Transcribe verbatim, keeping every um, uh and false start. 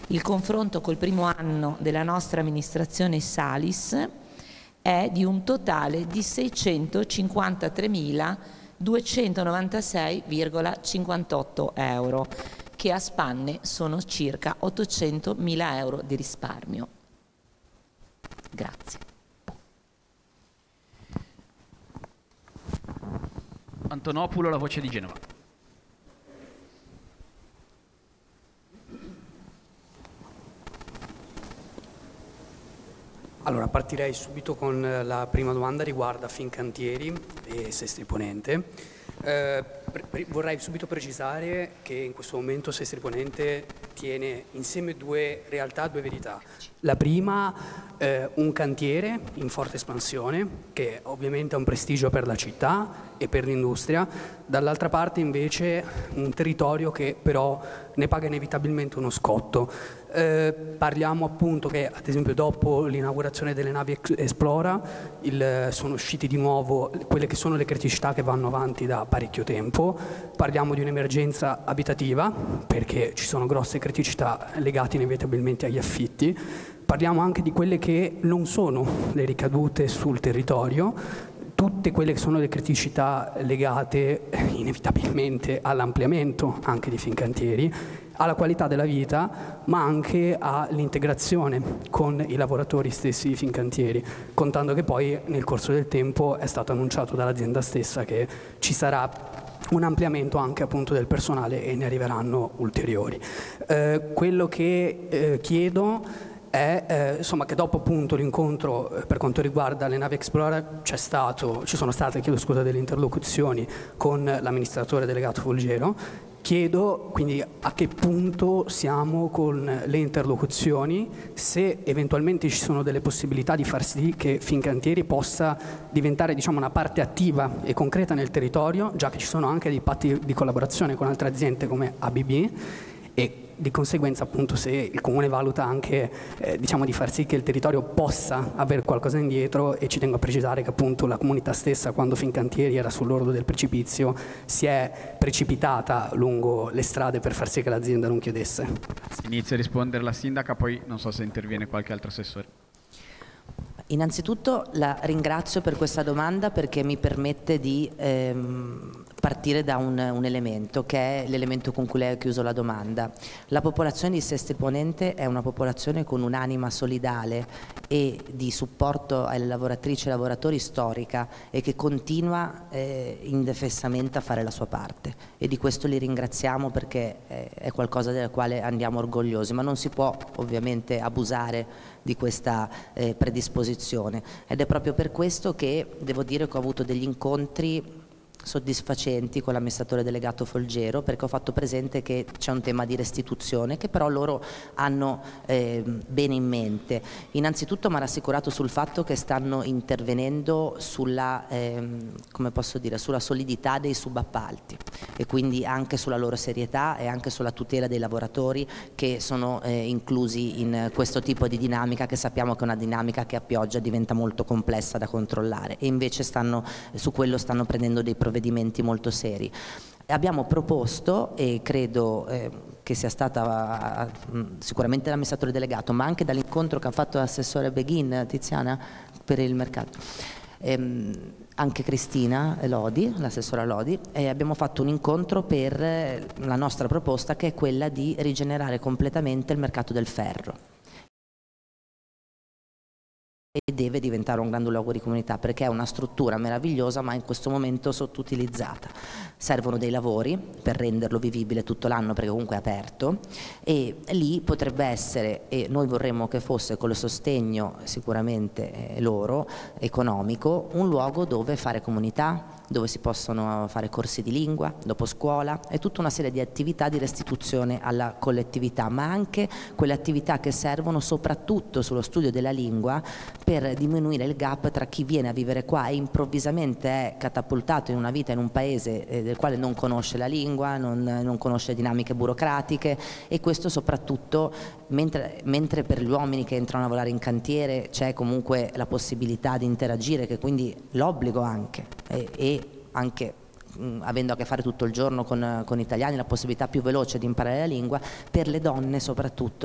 Il confronto col primo anno della nostra amministrazione Salis è di un totale di seicentocinquantatremiladuecentonovantasei virgola cinquantotto euro, che a spanne sono circa ottocentomila euro di risparmio. Grazie. Antonopoulo, La Voce di Genova. Allora, partirei subito con la prima domanda, riguarda Fincantieri e Sestri Ponente. Eh, pre- pre- vorrei subito precisare che in questo momento Sestri Ponente tiene insieme due realtà, due verità. La prima, eh, un cantiere in forte espansione, che ovviamente ha un prestigio per la città e per l'industria, dall'altra parte invece un territorio che però ne paga inevitabilmente uno scotto. Eh, parliamo appunto che, ad esempio, dopo l'inaugurazione delle navi Esplora il, sono usciti di nuovo quelle che sono le criticità che vanno avanti da parecchio tempo. Parliamo di un'emergenza abitativa, perché ci sono grosse criticità legate inevitabilmente agli affitti. Parliamo anche di quelle che non sono le ricadute sul territorio, tutte quelle che sono le criticità legate inevitabilmente all'ampliamento anche di Fincantieri, alla qualità della vita, ma anche all'integrazione con i lavoratori stessi di Fincantieri, contando che poi nel corso del tempo è stato annunciato dall'azienda stessa che ci sarà un ampliamento anche appunto del personale e ne arriveranno ulteriori. Eh, quello che eh, chiedo è eh, insomma che dopo appunto l'incontro eh, per quanto riguarda le navi Explorer c'è stato, ci sono state, chiedo scusa, delle interlocuzioni con l'amministratore delegato Folgero. Chiedo quindi a che punto siamo con le interlocuzioni, se eventualmente ci sono delle possibilità di far sì che Fincantieri possa diventare, diciamo, una parte attiva e concreta nel territorio, già che ci sono anche dei patti di collaborazione con altre aziende come A B B, e di conseguenza appunto se il Comune valuta anche eh, diciamo di far sì che il territorio possa avere qualcosa indietro. E ci tengo a precisare che appunto la comunità stessa, quando Fincantieri era sull'orlo del precipizio, si è precipitata lungo le strade per far sì che l'azienda non chiudesse. Inizia a rispondere la sindaca, poi non so se interviene qualche altro assessore. Innanzitutto la ringrazio per questa domanda, perché mi permette di ehm, partire da un, un elemento che è l'elemento con cui lei ha chiuso la domanda. La popolazione di Sestri Ponente è una popolazione con un'anima solidale e di supporto alle lavoratrici e lavoratori storica, e che continua eh, indefessamente a fare la sua parte, e di questo li ringraziamo, perché è, è qualcosa del quale andiamo orgogliosi, ma non si può ovviamente abusare di questa eh, predisposizione, ed è proprio per questo che devo dire che ho avuto degli incontri soddisfacenti con l'amministratore delegato Folgero, perché ho fatto presente che c'è un tema di restituzione che però loro hanno eh, bene in mente. Innanzitutto mi ha rassicurato sul fatto che stanno intervenendo sulla, ehm, come posso dire, sulla solidità dei subappalti, e quindi anche sulla loro serietà e anche sulla tutela dei lavoratori che sono eh, inclusi in questo tipo di dinamica, che sappiamo che è una dinamica che a pioggia diventa molto complessa da controllare, e invece stanno, su quello stanno prendendo dei provvedimenti molto seri. Abbiamo proposto, e credo eh, che sia stata uh, sicuramente l'amministratore delegato, ma anche dall'incontro che ha fatto l'assessore Beghin, Tiziana, per il mercato, ehm, anche Cristina Lodi, l'assessora Lodi, e abbiamo fatto un incontro per la nostra proposta, che è quella di rigenerare completamente il mercato del ferro. E deve diventare un grande luogo di comunità, perché è una struttura meravigliosa ma in questo momento sottoutilizzata. Servono dei lavori per renderlo vivibile tutto l'anno, perché comunque è aperto, e lì potrebbe essere, e noi vorremmo che fosse con il sostegno sicuramente eh, loro, economico, un luogo dove fare comunità, dove si possono fare corsi di lingua, dopo scuola, e tutta una serie di attività di restituzione alla collettività, ma anche quelle attività che servono soprattutto sullo studio della lingua, per diminuire il gap tra chi viene a vivere qua e improvvisamente è catapultato in una vita in un paese eh, del quale non conosce la lingua, non, non conosce dinamiche burocratiche, e questo soprattutto mentre, mentre per gli uomini che entrano a lavorare in cantiere c'è comunque la possibilità di interagire, che quindi l'obbligo anche, e, e anche mh, avendo a che fare tutto il giorno con, con italiani, la possibilità più veloce di imparare la lingua. Per le donne soprattutto